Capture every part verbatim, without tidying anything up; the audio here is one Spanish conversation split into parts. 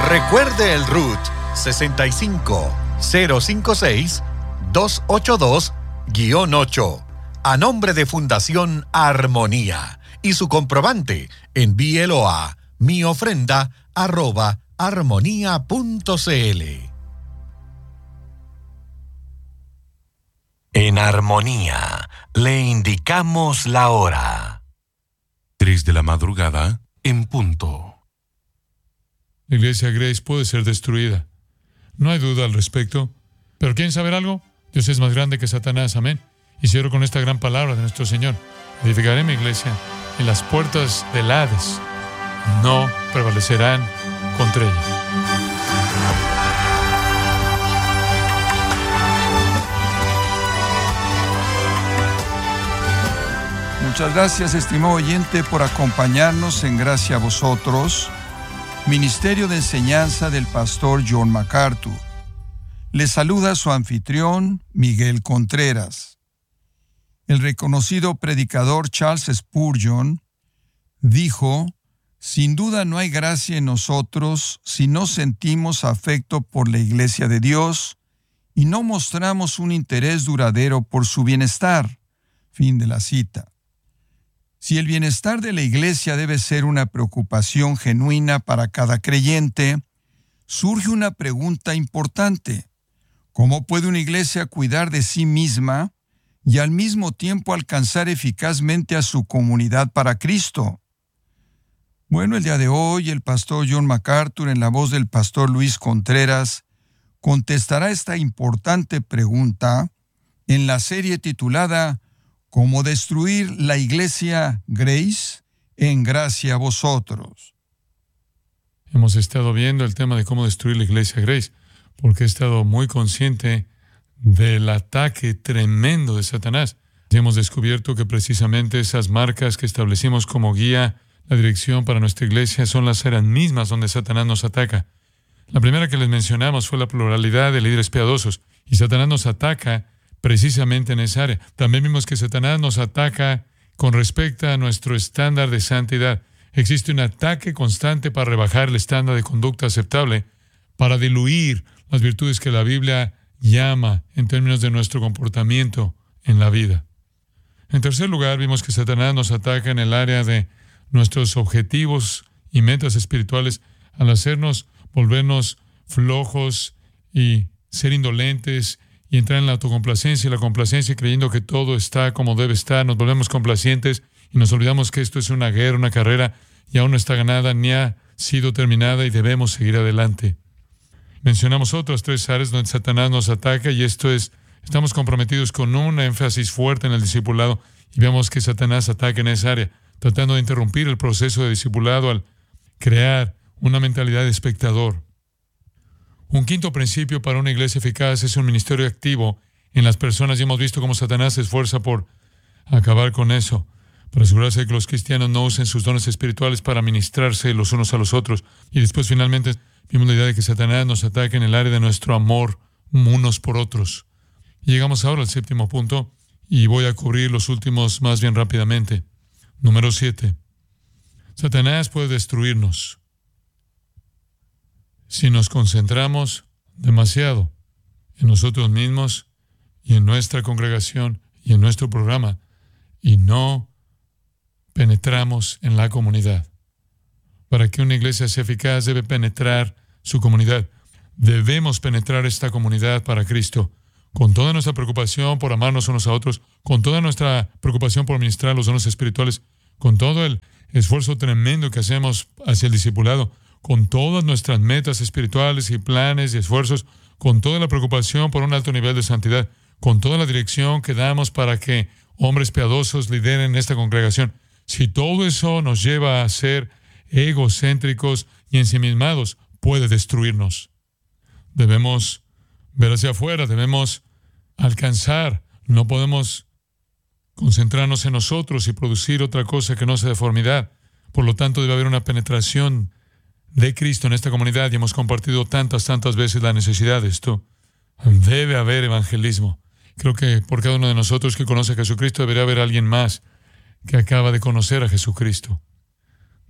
Recuerde el R U T sesenta y cinco cero cincuenta y seis dos ochenta y dos guión ocho a nombre de Fundación Armonía y su comprobante envíelo a mi ofrenda arroba armonía punto cl. En Armonía le indicamos la hora. Tres de la madrugada en punto. La iglesia Grace puede ser destruida. No hay duda al respecto. Pero ¿quieren saber algo? Dios es más grande que Satanás, amén. Y cierro con esta gran palabra de nuestro Señor. Edificaré mi iglesia y las puertas del Hades no prevalecerán contra ella. Muchas gracias, estimado oyente, por acompañarnos en Gracia a Vosotros, Ministerio de Enseñanza del Pastor John MacArthur. Le saluda su anfitrión, Miguel Contreras. El reconocido predicador Charles Spurgeon dijo: sin duda no hay gracia en nosotros si no sentimos afecto por la Iglesia de Dios y no mostramos un interés duradero por su bienestar. Fin de la cita. Si el bienestar de la Iglesia debe ser una preocupación genuina para cada creyente, surge una pregunta importante. ¿Cómo puede una iglesia cuidar de sí misma y al mismo tiempo alcanzar eficazmente a su comunidad para Cristo? Bueno, el día de hoy el pastor John MacArthur, en la voz del pastor Luis Contreras, contestará esta importante pregunta en la serie titulada ¿Cómo destruir la iglesia Grace en Gracia a Vosotros? Hemos estado viendo el tema de cómo destruir la iglesia Grace, porque he estado muy consciente del ataque tremendo de Satanás. Y hemos descubierto que precisamente esas marcas que establecimos como guía, la dirección para nuestra iglesia, son las áreas mismas donde Satanás nos ataca. La primera que les mencionamos fue la pluralidad de líderes piadosos, y Satanás nos ataca precisamente en esa área. También vimos que Satanás nos ataca con respecto a nuestro estándar de santidad. Existe un ataque constante para rebajar el estándar de conducta aceptable, para diluir las virtudes que la Biblia llama en términos de nuestro comportamiento en la vida. En tercer lugar, vimos que Satanás nos ataca en el área de nuestros objetivos y metas espirituales al hacernos volvernos flojos y ser indolentes y entrar en la autocomplacencia y la complacencia, creyendo que todo está como debe estar. Nos volvemos complacientes y nos olvidamos que esto es una guerra, una carrera, y aún no está ganada ni ha sido terminada y debemos seguir adelante. Mencionamos otras tres áreas donde Satanás nos ataca, y esto es, estamos comprometidos con un énfasis fuerte en el discipulado, y vemos que Satanás ataca en esa área, tratando de interrumpir el proceso de discipulado al crear una mentalidad de espectador. Un quinto principio para una iglesia eficaz es un ministerio activo en las personas, y hemos visto cómo Satanás se esfuerza por acabar con eso, para asegurarse de que los cristianos no usen sus dones espirituales para ministrarse los unos a los otros. Y después, finalmente, vimos la idea de que Satanás nos ataca en el área de nuestro amor unos por otros. Y llegamos ahora al séptimo punto, y voy a cubrir los últimos más bien rápidamente. Número siete. Satanás puede destruirnos si nos concentramos demasiado en nosotros mismos y en nuestra congregación y en nuestro programa, y no penetramos en la comunidad. Para que una iglesia sea eficaz, debe penetrar su comunidad. Debemos penetrar esta comunidad para Cristo, con toda nuestra preocupación por amarnos unos a otros, con toda nuestra preocupación por ministrar los dones espirituales, con todo el esfuerzo tremendo que hacemos hacia el discipulado, con todas nuestras metas espirituales y planes y esfuerzos, con toda la preocupación por un alto nivel de santidad, con toda la dirección que damos para que hombres piadosos lideren esta congregación. Si todo eso nos lleva a ser egocéntricos y ensimismados, puede destruirnos. Debemos ver hacia afuera, debemos alcanzar. No podemos concentrarnos en nosotros y producir otra cosa que no sea deformidad. Por lo tanto, debe haber una penetración de Cristo en esta comunidad, y hemos compartido tantas, tantas veces la necesidad de esto. Debe haber evangelismo. Creo que por cada uno de nosotros que conoce a Jesucristo debería haber alguien más que acaba de conocer a Jesucristo.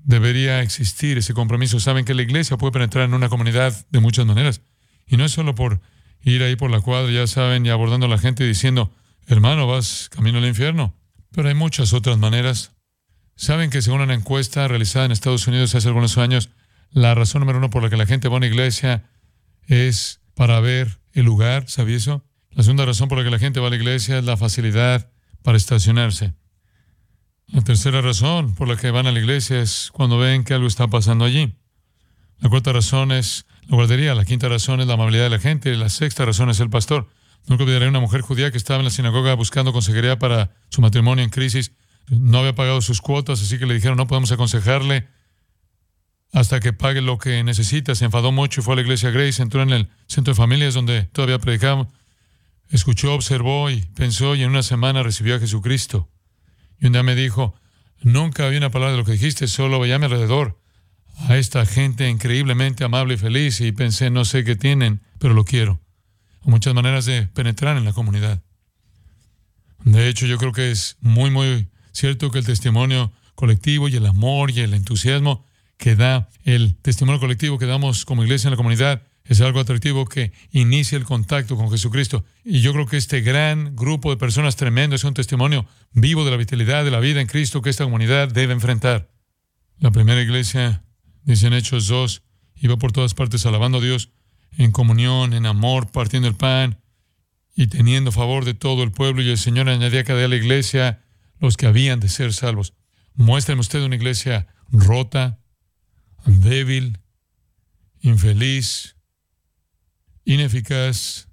debería existir ese compromiso. Saben que la iglesia puede penetrar en una comunidad de muchas maneras. Y no es solo por ir ahí por la cuadra, ya saben, y abordando a la gente y diciendo, hermano, vas camino al infierno. Pero hay muchas otras maneras. Saben que según una encuesta realizada en Estados Unidos hace algunos años, la razón número uno por la que la gente va a una iglesia es para ver el lugar. ¿Sabía eso? La segunda razón por la que la gente va a la iglesia es la facilidad para estacionarse. La tercera razón por la que van a la iglesia es cuando ven que algo está pasando allí. La cuarta razón es la guardería. La quinta razón es la amabilidad de la gente. La sexta razón es el pastor. Nunca olvidaré una mujer judía que estaba en la sinagoga buscando consejería para su matrimonio en crisis. No había pagado sus cuotas, así que le dijeron, no podemos aconsejarle hasta que pague lo que necesita. Se enfadó mucho y fue a la iglesia Grace. Entró en el centro de familias donde todavía predicamos. Escuchó, observó y pensó, y en una semana recibió a Jesucristo. Y un día me dijo, nunca había una palabra de lo que dijiste, solo veía a mi alrededor a esta gente increíblemente amable y feliz, y pensé, no sé qué tienen, pero lo quiero. Hay muchas maneras de penetrar en la comunidad. De hecho, yo creo que es muy, muy cierto que el testimonio colectivo y el amor y el entusiasmo que da el testimonio colectivo que damos como iglesia en la comunidad es algo atractivo que inicia el contacto con Jesucristo. Y yo creo que este gran grupo de personas tremendo es un testimonio vivo de la vitalidad de la vida en Cristo que esta comunidad debe enfrentar. La primera iglesia, dice en Hechos dos, iba por todas partes alabando a Dios, en comunión, en amor, partiendo el pan y teniendo favor de todo el pueblo. Y el Señor añadía cada día a la iglesia los que habían de ser salvos. Muéstrame usted una iglesia rota, débil, infeliz, ineficaz,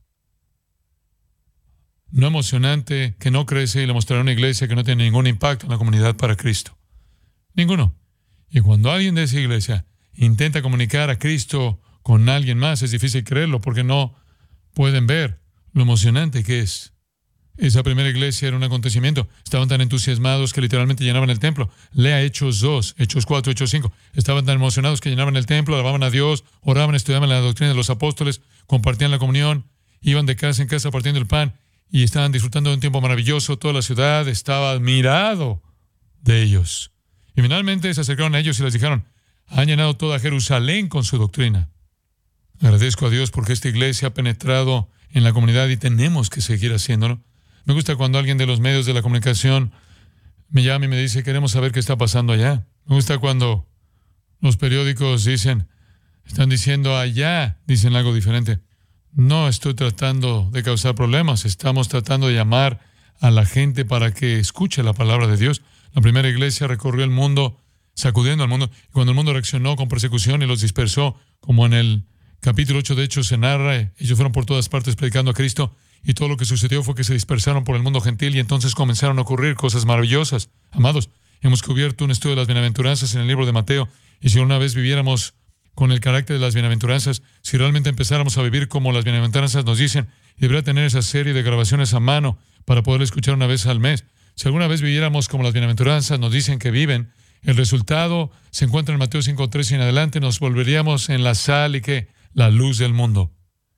no emocionante, que no crece, y le mostrará una iglesia que no tiene ningún impacto en la comunidad para Cristo. Ninguno. Y cuando alguien de esa iglesia intenta comunicar a Cristo con alguien más, es difícil creerlo porque no pueden ver lo emocionante que es. Esa primera iglesia era un acontecimiento. Estaban tan entusiasmados que literalmente llenaban el templo. Lea Hechos dos, Hechos cuatro, Hechos cinco. Estaban tan emocionados que llenaban el templo, alababan a Dios, oraban, estudiaban la doctrina de los apóstoles, compartían la comunión, iban de casa en casa partiendo el pan y estaban disfrutando de un tiempo maravilloso. Toda la ciudad estaba admirado de ellos. Y finalmente se acercaron a ellos y les dijeron, han llenado toda Jerusalén con su doctrina. Agradezco a Dios porque esta iglesia ha penetrado en la comunidad y tenemos que seguir haciéndolo. Me gusta cuando alguien de los medios de la comunicación me llama y me dice, queremos saber qué está pasando allá. Me gusta cuando los periódicos dicen, están diciendo allá, dicen algo diferente. No estoy tratando de causar problemas, estamos tratando de llamar a la gente para que escuche la palabra de Dios. La primera iglesia recorrió el mundo, sacudiendo al mundo, y cuando el mundo reaccionó con persecución y los dispersó, como en el capítulo ocho de Hechos se narra, ellos fueron por todas partes predicando a Cristo, y todo lo que sucedió fue que se dispersaron por el mundo gentil y entonces comenzaron a ocurrir cosas maravillosas. Amados, hemos cubierto un estudio de las bienaventuranzas en el libro de Mateo, y si una vez viviéramos con el carácter de las bienaventuranzas, si realmente empezáramos a vivir como las bienaventuranzas nos dicen, debería tener esa serie de grabaciones a mano para poder escuchar una vez al mes. Si alguna vez viviéramos como las bienaventuranzas nos dicen que viven, el resultado se encuentra en Mateo cinco tres y en adelante, nos volveríamos en la sal y que la luz del mundo.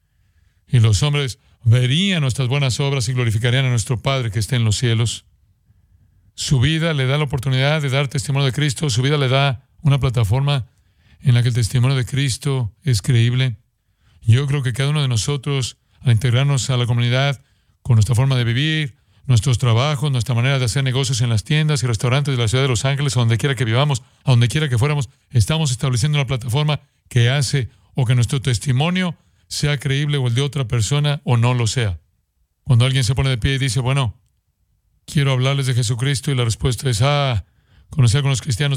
Y los hombres verían nuestras buenas obras y glorificarían a nuestro Padre que está en los cielos. Su vida le da la oportunidad de dar testimonio de Cristo. Su vida le da una plataforma en la que el testimonio de Cristo es creíble. Yo creo que cada uno de nosotros, al integrarnos a la comunidad con nuestra forma de vivir, nuestros trabajos, nuestra manera de hacer negocios en las tiendas y restaurantes de la ciudad de Los Ángeles, a donde quiera que vivamos, a donde quiera que fuéramos, estamos estableciendo una plataforma que hace o que nuestro testimonio sea creíble o el de otra persona o no lo sea. Cuando alguien se pone de pie y dice, bueno, quiero hablarles de Jesucristo, y la respuesta es, ah, conocer con los cristianos